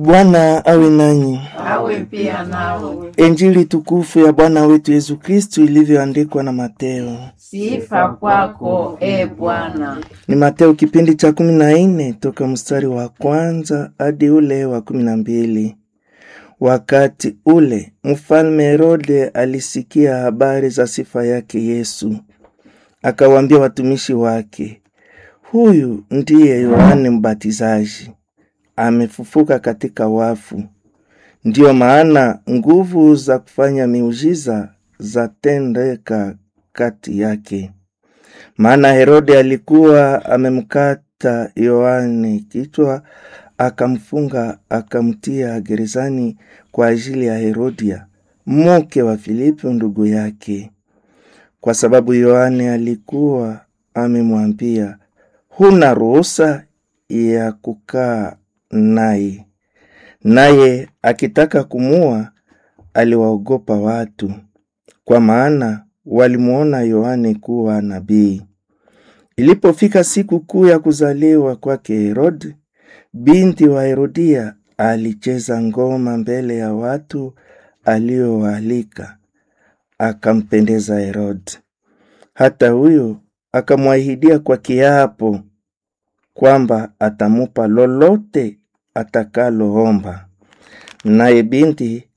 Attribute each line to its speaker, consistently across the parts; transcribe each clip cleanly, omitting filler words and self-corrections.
Speaker 1: Bwana awe nanyi.
Speaker 2: Awe pia nawe.
Speaker 1: Injili tukufu ya Bwana wetu Yesu Kristu ilivyoandikwa na Mateo.
Speaker 2: Sifa kwako, Bwana.
Speaker 1: Ni Mateo kipindi cha 14 toka mstari wa kwanza hadi ule wa 12. Wakati ule, Mfalme Herode alisikia habari za sifa yake Yesu. Akawaambia watumishi wake, huyu ndiye Yohane Mbatizaji. Amefufuka katika wafu. Ndiyo maana nguvu za kufanya miujiza zatendeka kati yake. Maana Herode alikuwa amemkata Yohane kichwa, akamfunga, akamtia gerezani kwa ajili ya Herodia, mke wa Filipo ndugu yake. Kwa sababu Yohane alikuwa amemwambia, huna ruhusa ya kukaa naye. Naye akitaka kumua, aliwaogopa watu, kwa maana walimuona Yohane kuwa nabii. Ilipofika siku kuu ya kuzaliwa kwake Herode, binti wa Herodia alicheza ngoma mbele ya watu alioalika, akampendeza Herode. Hata huyo akamwahidia kwa kiapo kwamba atamupa lolote atakaloomba. Naye binti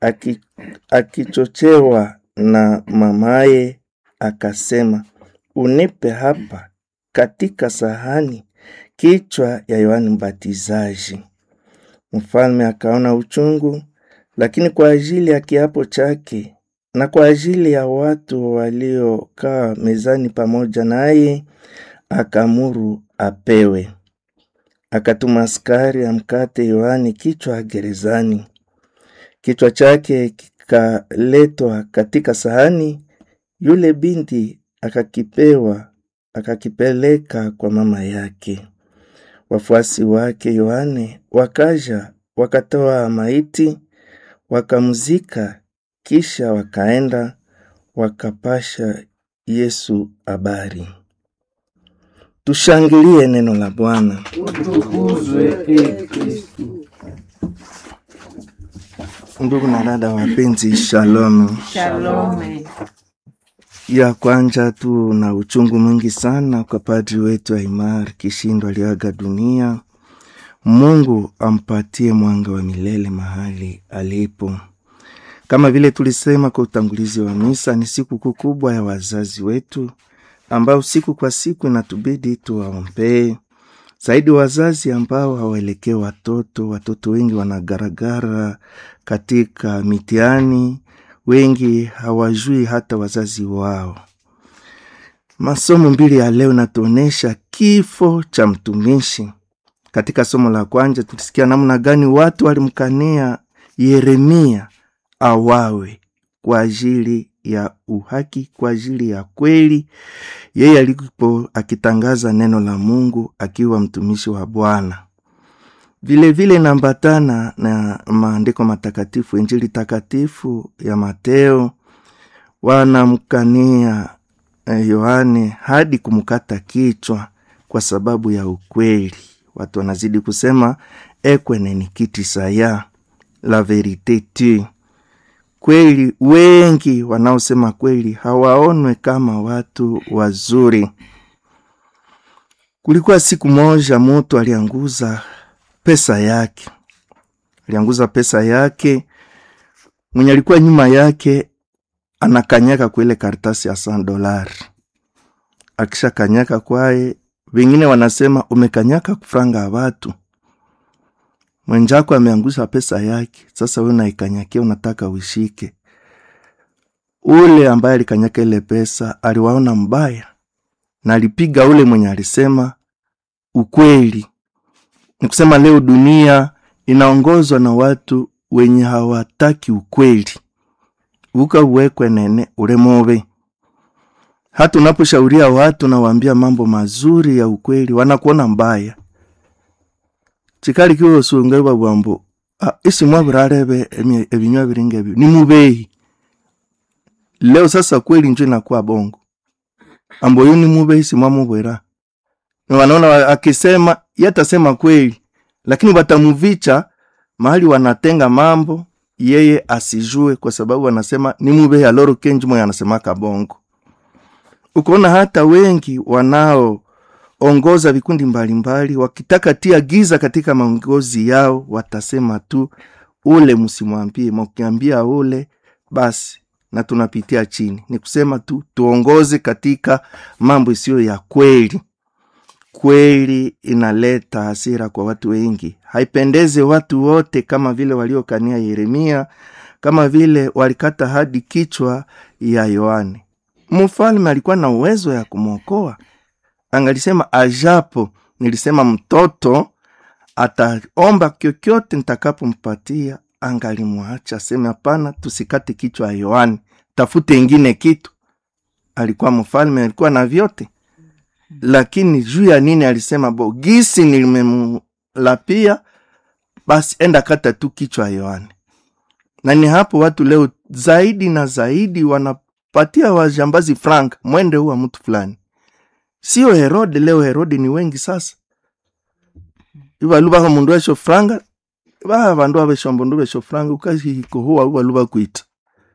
Speaker 1: akichochewa na mamaye akasema, unipe hapa katika sahani kichwa ya Yohane Mbatizaji. Mfalme akaona uchungu, lakini kwa ajili ya kiapo chake na kwa ajili ya watu waliokaa mezani pamoja naye, akamuru apewe. Akatuma askari amkate Yohane kichwa gerezani. Kichwa chake kikaletwa katika sahani, yule binti akakipeleka kwa mama yake. Wafuasi wake Yohane wakaja, wakatoa maiti, wakamzika, kisha wakaenda wakapasha Yesu habari. Tushangilie neno la Bwana.
Speaker 2: Utukuzwe Kristo.
Speaker 1: Ndugu na dada wapenzi, shalom.
Speaker 2: Shalom.
Speaker 1: Ya kwanza tu na uchungu mwingi sana kwa padri wetu Aimar Kishindo aliaga dunia. Mungu ampatie mwanga wa milele mahali alipo. Kama vile tulisema kwa utangulizi wa misa, ni siku kubwa ya wazazi wetu, ambao siku kwa siku inatubidi tuwaombee. Zaidi wazazi ambao hawaelekee watoto wengi wanagaragara katika mitihani, wengi hawajui hata wazazi wao. Masomo mbili ya leo natuonesha kifo cha mtumishi. Katika somo la kwanza tulisikia namna gani watu walimkania Yeremia awawe kwa ajili ya uhaki, kwa ajili ya kweli. Yeye alipo akitangaza neno la Mungu akiwa mtumishi wa Bwana. Vile vile nambatana na maandiko matakatifu, Injili takatifu ya Mateo, wanamkania Yohane hadi kumkata kichwa kwa sababu ya ukweli. Watu wanazidi kusema ekwene ni kiti saya, la verite tu. Kweli, wengi wanaosema kweli hawaonwe kama watu wazuri. Kulikuwa siku moja mtu alianguza pesa yake. Mwenye alikuwa nyuma yake anakanyaka kwa ile karatasi ya $100. Akisha kanyaka kwae, wengine wanasema umekanyaka kufranga ya watu. Mwenjako ameangusha pesa yake, sasa wewe unaikanyakia, unataka uishike. Ule ambaye alikanyaka ile pesa aliwaona mbaya na alipiga ule mwenye alisema ukweli. Nikusema leo dunia inaongozwa na watu wenye hawataki ukweli. Uwekwe nene uremobe. Hata unaposhauria watu na waambia mambo mazuri ya ukweli, wanakuona mbaya. Chikali kiwo sunga bwambo, isi mwabirarebe ebinywa biringe bi ni mubehi. Leo sasa kweli njo inakuwa bongo. Ambo yuni mubehi si mwamubwera. Wanaona akisema yatasema kweli, lakini watamuvicha mahali wanatenga mambo yeye asijue, kwa sababu wanasema ni mube aloro kenji moya anasema kabongo. Ukoona hata wengi wanao ongoza vikundi mbalimbali wakitaka tia giza katika maongozi yao, watasema tu ule msimwambie, mkiambia ule basi na tunapitia chini. Ni kusema tu tuongoze katika mambo isiyo ya kweli. Kweli inaleta hasira kwa watu wengi. Haipendeze watu wote, kama vile waliokania Yeremia, kama vile walikata hadi kichwa ya Yohane. Mfalme alikuwa na uwezo ya kumwokoa. Angalisema ajapo nilisema mtoto ataomba kyokyote nitakapompatia, angalimwacha. Sema hapana, tusikate kichwa ya Yohane, tafute ingine kitu. Alikuwa mfalme, alikuwa na vyote. Lakini juu ya nini alisema bogisi nilimemlapia, basi enda kata tu kichwa ya Yohane. Na ni hapo watu leo zaidi na zaidi wanapatia wajambazi frank, mwende huwa mtu fulani. Sio Herode leo, Herode ni wengi sasa. Iwa luba kwa mundu wesho franga, iwa vandu wa shambondu wesho franga, ukazi hiko huwa luba kuita.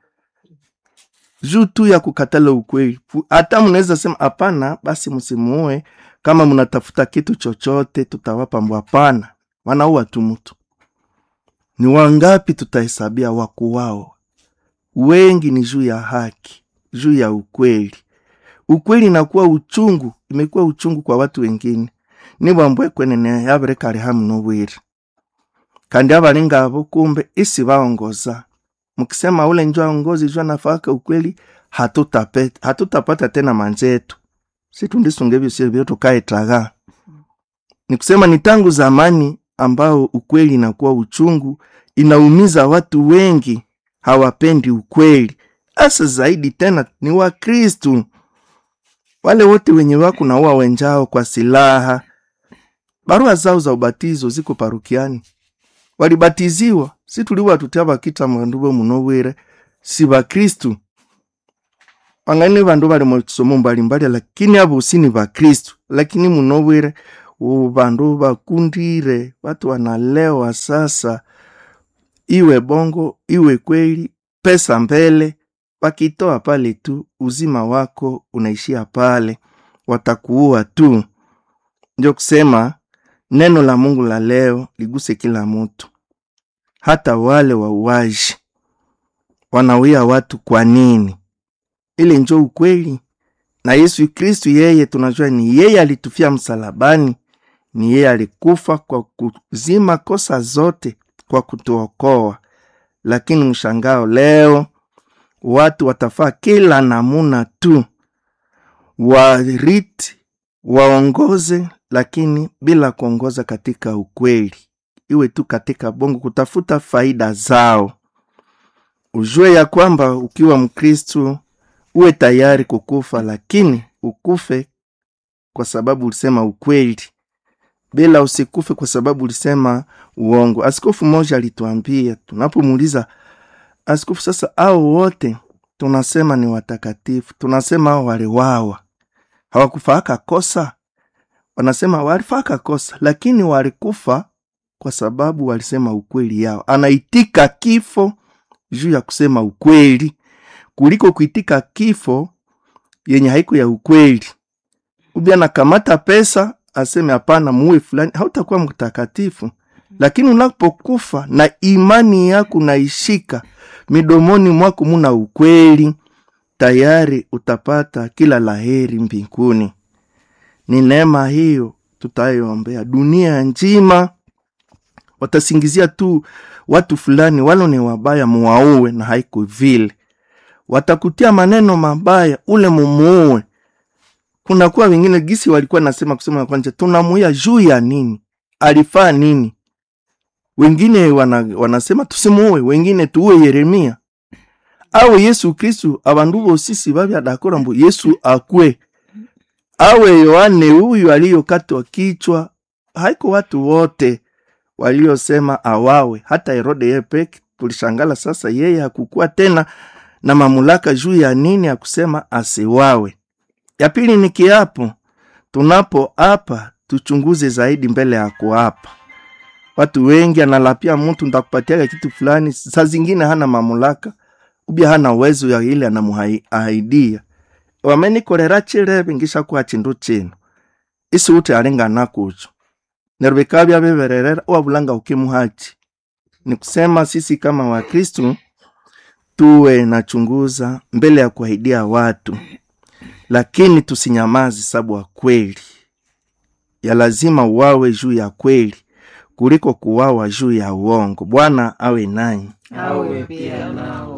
Speaker 1: Juu tu ya kukatala ukweli. Hata mnaweza sema hapana, basi msimuue, kama mnatafuta kitu chochote tutawapa hapana. Wanaua tu mtu. Ni wangapi tutahesabia wako wao? Wengi ni juu ya haki, juu ya ukweli. Ukweli inakuwa uchungu, imekuwa uchungu kwa watu wengine. Ni bambwe kwenene yabere kare hamno wiri. Kandi abalinga abo kumbe isi baongoza. Mkisema ule njoo ongozi jua nafaka ukweli, hatutapata tena manzetu. Situ ndisungebyo sivyo tukae traga. Ni kusema ni tangu zamani ambao ukweli inakuwa uchungu, inaumiza watu wengi, hawapendi ukweli. Asa zaidi tena ni wa Kristu. Wale wote wenye wako na uwa wenjao kwa silaha, barua zao za ubatizo ziko parukiani. Walibatiziwa, si tuliwa tutaba kita mwandubo munowere, si ba Kristu. Wangani bandu bali mwisomo mbalimbali, lakini abo usini ba Kristu. Lakini munowere, bandu bakundire, watu wanalewa sasa, iwe bongo, iwe kweli, pesa mbele, wakitoa pale tu, uzima wako unaishia pale, watakuua tu. Ndio kusema neno la Mungu la leo liguse kila mtu, hata wale wauaji. Wanawia watu kwa nini? Ile njoo ukweli. Na Yesu Kristu yeye tunajua ni yeye alitufia msalabani, ni yeye alikufa kwa kuzima kosa zote, kwa kutuokoa. Lakini mshangao leo watu watafaa kila namuna tu, wariti, waongoze, lakini bila kuongoza katika ukweli. Iwe tu katika bongo kutafuta faida zao. Ujue ya kwamba ukiwa Mkristu uwe tayari kukufa, lakini ukufe kwa sababu ulisema ukweli, bila usikufe kwa sababu ulisema uongo. Askofu mmoja alituambia, tunapomuuliza askofu, sasa hao wote tunasema ni watakatifu, tunasema hao waliwawa, hawakufaka kosa? Wanasema walifaka kosa, lakini walikufa kwa sababu walisema ukweli yao. Anaitika kifo juu ya kusema ukweli, kuliko kuitika kifo yenye haiko ya ukweli. Ubia nakamata pesa, aseme hapana muue fulani, hautakuwa mtakatifu. Lakini unapokufa na imani yako naishika, midomoni mwako muna ukweli, tayari utapata kila laheri mbinguni. Ni neema hiyo tutayombea dunia nzima. Watasingizia tu watu fulani walo ni wabaya muwaue, na haiko vile. Watakutia maneno mabaya ule mumuue. Kuna kuwa wengine gisi walikuwa nasema kusema kwanza tunamuia juu ya nini? Alifaa nini? Wengine wanasema tusimuue, wengine tuue Yeremia. Awe Yesu Kristu, abandubo sisi babi adakora mbu Yesu akwe. Awe Yohane huyu aliyokatwa kichwa. Haiko watu wote waliosema awawe. Hata Herode yepeke tulishangala sasa yeye hakukua tena na mamulaka juu ya nini ya kusema asiwawe. Ya pili ni kiapo. Tunapo hapa tuchunguze zaidi mbele ya kuapa. Watu wengi analapia mtu nitakupatia kitu fulani, saa zingine hana mamlaka, ubia hana uwezo ya ile anamuahidia. Wamenikorera chirebe ngisha kwa chindu chino. Isi ute alenga nakucho. Nerubekabia bebererera wabulanga ukimuhachi. Ni kusema sisi kama Wakristo tuwe na chunguza mbele ya kuahidia watu. Lakini tusinyamazi sababu wa kweli. Ya lazima wawe juu ya kweli kuliko kuwawa juu ya uongo. Bwana awe nanyi.
Speaker 2: Awe pia nao.